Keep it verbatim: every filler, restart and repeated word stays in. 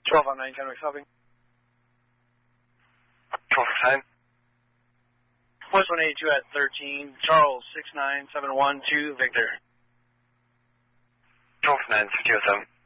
twelve on nine, Kennewick Shopping. twelve nine. West one eighty-two at thirteen, Charles six nine seven one two, Victor. twelve nine, fifty oh seven.